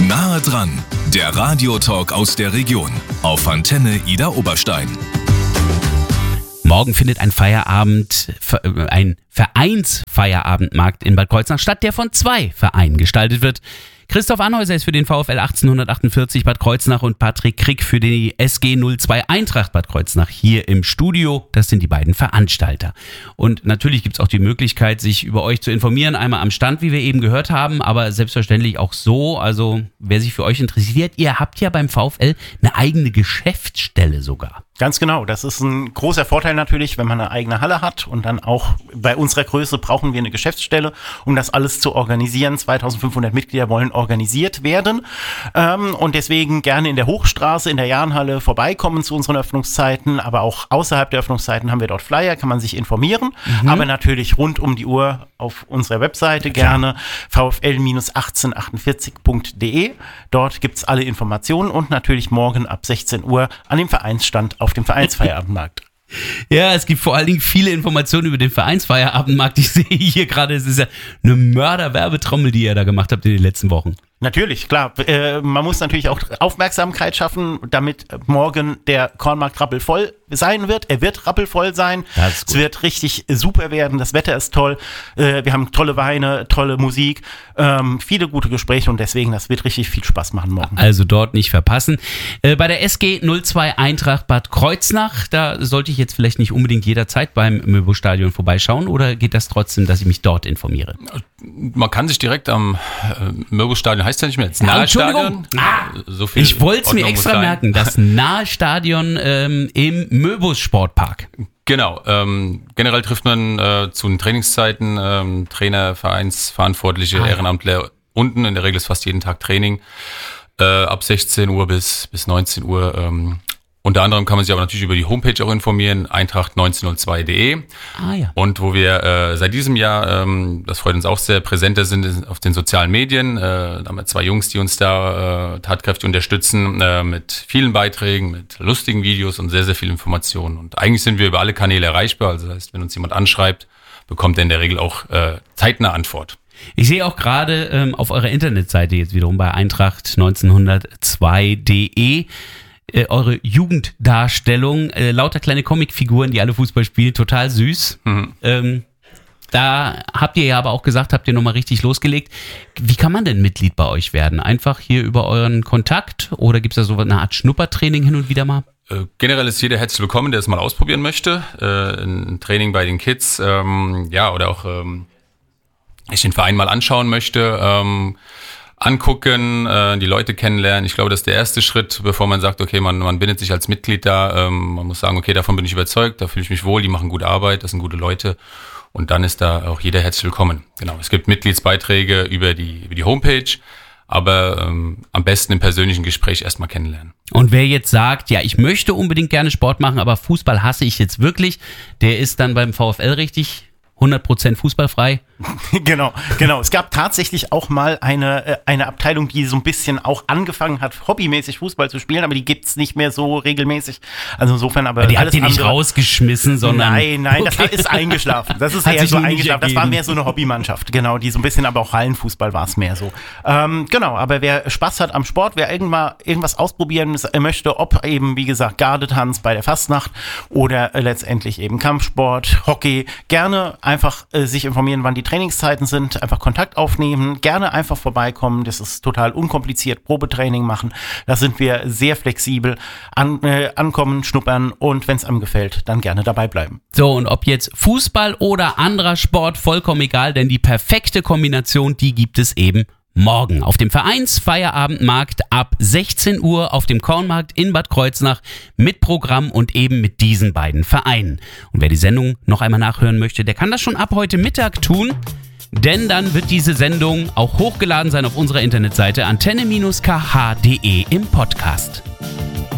Nahe dran, der Radiotalk aus der Region auf Antenne Ida Oberstein. Morgen findet ein Vereinsfeierabendmarkt in Bad Kreuznach statt, der von 2 Vereinen gestaltet wird. Christoph Anhäuser ist für den VfL 1848 Bad Kreuznach und Patrick Krick für die SG 02 Eintracht Bad Kreuznach hier im Studio. Das sind die beiden Veranstalter. Und natürlich gibt es auch die Möglichkeit, sich über euch zu informieren. Einmal am Stand, wie wir eben gehört haben, aber selbstverständlich auch so. Also wer sich für euch interessiert, ihr habt ja beim VfL eine eigene Geschäftsstelle sogar. Ganz genau, das ist ein großer Vorteil natürlich, wenn man eine eigene Halle hat und dann auch bei unserer Größe brauchen wir eine Geschäftsstelle, um das alles zu organisieren. 2500 Mitglieder wollen organisiert werden und deswegen gerne in der Hochstraße, in der Jahnhalle vorbeikommen zu unseren Öffnungszeiten, aber auch außerhalb der Öffnungszeiten haben wir dort Flyer, kann man sich informieren, aber natürlich rund um die Uhr auf unserer Webseite gerne vfl-1848.de. Dort gibt's alle Informationen und natürlich morgen ab 16 Uhr an dem Vereinsstand auf dem Vereinsfeierabendmarkt. Ja, es gibt vor allen Dingen viele Informationen über den Vereinsfeierabendmarkt. Ich sehe hier gerade, es ist ja eine Mörder-Werbetrommel, die ihr da gemacht habt in den letzten Wochen. Natürlich, klar. Man muss natürlich auch Aufmerksamkeit schaffen, damit morgen der Kornmarkt rappelvoll sein wird. Er wird rappelvoll sein. Es wird richtig super werden. Das Wetter ist toll. Wir haben tolle Weine, tolle Musik, viele gute Gespräche und deswegen, das wird richtig viel Spaß machen morgen. Also dort nicht verpassen. Bei der SG 02 Eintracht Bad Kreuznach, da sollte ich jetzt vielleicht nicht unbedingt jederzeit beim Möbelstadion vorbeischauen oder geht das trotzdem, dass ich mich dort informiere? Man kann sich direkt am Möbelstadion, heißt ja nicht mehr jetzt Nahestadion. So viel ich wollte es mir extra merken, das Nahestadion im Möbus Sportpark. Genau, generell trifft man zu den Trainingszeiten Trainer, Vereinsverantwortliche, Ehrenamtler unten, in der Regel ist fast jeden Tag Training, ab 16 Uhr bis 19 Uhr. Unter anderem kann man sich aber natürlich über die Homepage auch informieren, eintracht1902.de. Ja. Und wo wir seit diesem Jahr, das freut uns auch sehr, präsenter sind auf den sozialen Medien. Da haben wir 2 Jungs, die uns da tatkräftig unterstützen, mit vielen Beiträgen, mit lustigen Videos und sehr, sehr viel Informationen. Und eigentlich sind wir über alle Kanäle erreichbar. Also das heißt, wenn uns jemand anschreibt, bekommt er in der Regel auch zeitnah Antwort. Ich sehe auch gerade auf eurer Internetseite jetzt wiederum bei eintracht1902.de eure Jugenddarstellung, lauter kleine Comicfiguren, die alle Fußball spielen, total süß. Da habt ihr ja aber auch gesagt, habt ihr nochmal richtig losgelegt. Wie kann man denn Mitglied bei euch werden? Einfach hier über euren Kontakt oder gibt es da so eine Art Schnuppertraining hin und wieder mal? Generell ist jeder herzlich willkommen, der es mal ausprobieren möchte. Ein Training bei den Kids, oder auch ich den Verein mal anschauen möchte. Angucken, die Leute kennenlernen. Ich glaube, das ist der erste Schritt, bevor man sagt, okay, man bindet sich als Mitglied da. Man muss sagen, okay, davon bin ich überzeugt, da fühle ich mich wohl, die machen gute Arbeit, das sind gute Leute. Und dann ist da auch jeder herzlich willkommen. Genau, es gibt Mitgliedsbeiträge über die Homepage, aber am besten im persönlichen Gespräch erstmal kennenlernen. Und wer jetzt sagt, ja, ich möchte unbedingt gerne Sport machen, aber Fußball hasse ich jetzt wirklich, der ist dann beim VfL richtig 100% fußballfrei. Genau. Es gab tatsächlich auch mal eine Abteilung, die so ein bisschen auch angefangen hat, hobbymäßig Fußball zu spielen, aber die gibt's nicht mehr so regelmäßig. Also insofern, aber die hat die nicht rausgeschmissen, sondern... Nein, okay. Das ist eingeschlafen. Das ist eher so eingeschlafen. Das war mehr so eine Hobbymannschaft, genau, die so ein bisschen, aber auch Hallenfußball war es mehr so. Genau, aber wer Spaß hat am Sport, wer irgendwas ausprobieren möchte, ob eben, wie gesagt, Gardetanz bei der Fastnacht oder letztendlich eben Kampfsport, Hockey, gerne einfach sich informieren, wann die Trainingszeiten sind, einfach Kontakt aufnehmen, gerne einfach vorbeikommen, das ist total unkompliziert, Probetraining machen, da sind wir sehr flexibel, ankommen, schnuppern und wenn es einem gefällt, dann gerne dabei bleiben. So, und ob jetzt Fußball oder anderer Sport, vollkommen egal, denn die perfekte Kombination, die gibt es eben morgen auf dem Vereinsfeierabendmarkt ab 16 Uhr auf dem Kornmarkt in Bad Kreuznach mit Programm und eben mit diesen beiden Vereinen. Und wer die Sendung noch einmal nachhören möchte, der kann das schon ab heute Mittag tun, denn dann wird diese Sendung auch hochgeladen sein auf unserer Internetseite antenne-kh.de im Podcast.